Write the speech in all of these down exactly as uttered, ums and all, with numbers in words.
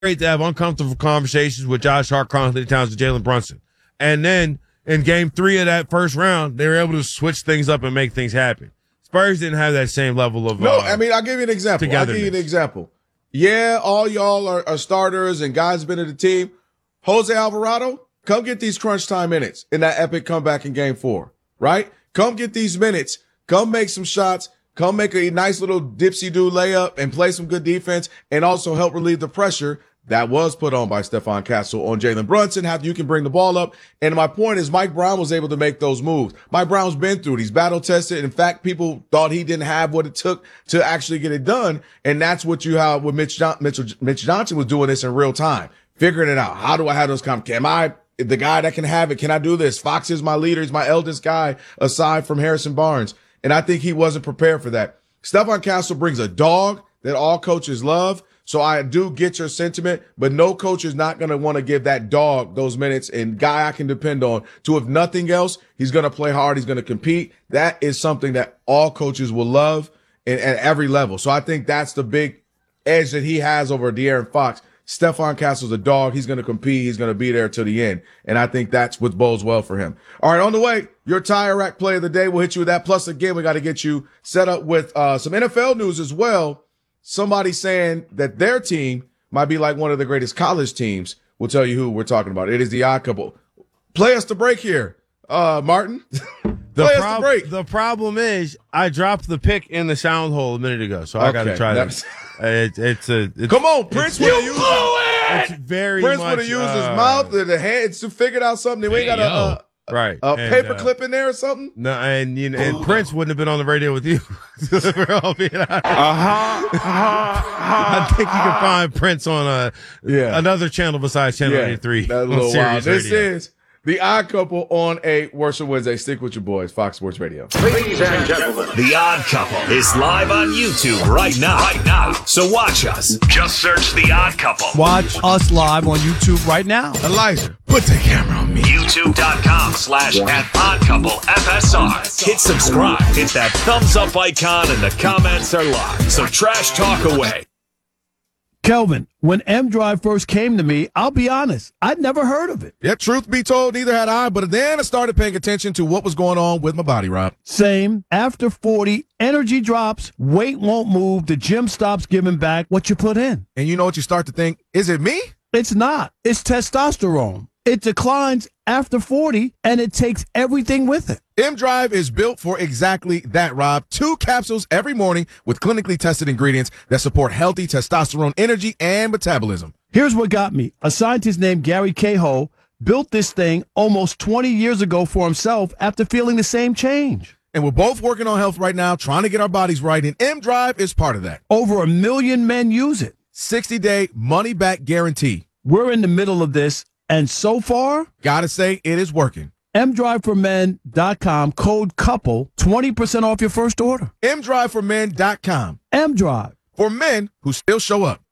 great to have uncomfortable conversations with Josh Hart, Karl-Anthony Towns, and Jalen Brunson. And then in game three of that first round, they were able to switch things up and make things happen. Spurs didn't have that same level of No, uh, I mean, I'll give you an example. I'll give you an example. Yeah, all y'all are, are starters and guys been in the team. Jose Alvarado, come get these crunch time minutes in that epic comeback in game four, right? Come get these minutes. Come make some shots. Come make a nice little dipsy-do layup and play some good defense and also help relieve the pressure that was put on by Stephon Castle on Jalen Brunson. How you can bring the ball up. And my point is Mike Brown was able to make those moves. Mike Brown's been through it. He's battle tested. In fact, people thought he didn't have what it took to actually get it done. And that's what you have with Mitch, John- Mitchell, Mitch Johnson was doing this in real time, figuring it out. How do I have those conversations? Am I the guy that can have it? Can I do this? Fox is my leader. He's my eldest guy aside from Harrison Barnes. And I think he wasn't prepared for that. Stephon Castle brings a dog that all coaches love. So I do get your sentiment, but no coach is not going to want to give that dog those minutes and guy I can depend on to, if nothing else, he's going to play hard. He's going to compete. That is something that all coaches will love and, at every level. So I think that's the big edge that he has over De'Aaron Fox. Stephon Castle's a dog. He's going to compete. He's going to be there till the end. And I think that's what bodes well for him. All right, on the way, your Tire Rack play of the day. We'll hit you with that. Plus, again, we got to get you set up with uh some N F L news as well. Somebody saying that their team might be like one of the greatest college teams. We'll tell you who we're talking about. It is the Odd Couple. Play us the break here, uh, Martin. The, Play prob- us the break. the problem is I dropped the pick in the sound hole a minute ago, so I Okay, got to try that's- that. It, it's a it's, Come on, Prince would have used it's very Prince much, would have used uh, his mouth and the hands to figure out something. We ain't got a, a, right a and, paper uh, clip in there or something. No, and you know, and Prince wouldn't have been on the radio with you. We're all being honest. Uh-huh, uh-huh, I think you can find Prince on a Yeah. another channel besides Channel Yeah, eighty-three. that's a on little wild. Sirius This Radio. is the Odd Couple on a Worship Wednesday. Stick with your boys, Fox Sports Radio. Ladies and gentlemen, The Odd Couple is live on YouTube right now. Right now. So watch us. Just search The Odd Couple. Watch us live on YouTube right now. Elijah, put the camera on me. YouTube.com slash at Odd Couple F S R. Hit subscribe. Hit that thumbs up icon and the comments are live. So trash talk away. Kelvin, when M Drive first came to me, I'll be honest, I'd never heard of it. Yeah, truth be told, neither had I, but then I started paying attention to what was going on with my body, Rob. Same. After forty, energy drops, weight won't move, the gym stops giving back what you put in. And you know what you start to think? Is it me? It's not. It's testosterone. It declines after forty, and it takes everything with it. M-Drive is built for exactly that, Rob. Two capsules every morning with clinically tested ingredients that support healthy testosterone energy and metabolism. Here's what got me. A scientist named Gary Cahill built this thing almost twenty years ago for himself after feeling the same change. And we're both working on health right now, trying to get our bodies right, and M-Drive is part of that. Over a million men use it. sixty-day money-back guarantee. We're in the middle of this, and so far, Gotta say, it is working. M drive for men dot com, code COUPLE, twenty percent off your first order. M drive for men dot com. M-Drive. For men who still show up.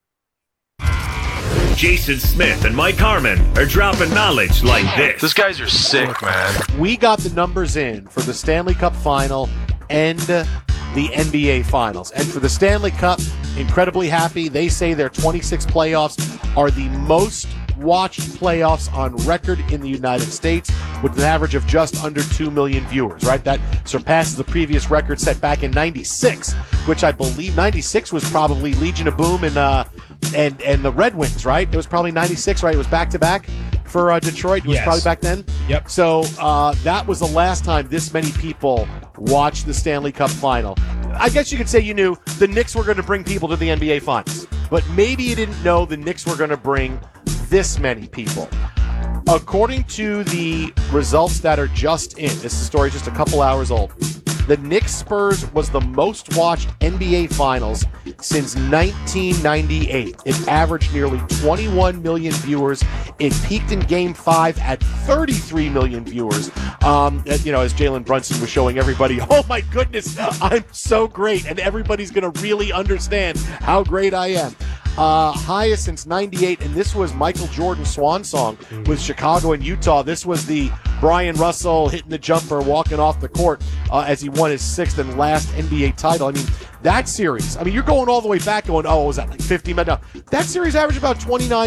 Jason Smith and Mike Harmon are dropping knowledge like this. These guys are sick, man. We got the numbers in for the Stanley Cup Final and the N B A Finals. And for the Stanley Cup, incredibly happy. They say their twenty-six playoffs are the most watched playoffs on record in the United States, with an average of just under two million viewers, right? That surpasses the previous record set back in ninety-six, which I believe ninety-six was probably Legion of Boom and uh, and and the Red Wings, right? It was probably ninety-six, right? It was back-to-back for uh, Detroit. It was Yes. probably back then. Yep. So uh, that was the last time this many people watched the Stanley Cup Final. I guess you could say you knew the Knicks were going to bring people to the N B A Finals, but maybe you didn't know the Knicks were going to bring this many people. According to the results that are just in, this story is just a couple hours old, the Knicks Spurs was the most watched N B A Finals since nineteen ninety-eight. It averaged nearly twenty-one million viewers. It peaked in Game five at thirty-three million viewers. Um, you know, as Jalen Brunson was showing everybody, oh my goodness, I'm so great, and everybody's going to really understand how great I am. Uh, highest since ninety-eight, and this was Michael Jordan's swan song with Chicago and Utah. This was the Brian Russell hitting the jumper, walking off the court uh, as he won his sixth and last N B A title. I mean, That series, I mean, you're going all the way back going, oh, was that like fifty? No, that series averaged about twenty-nine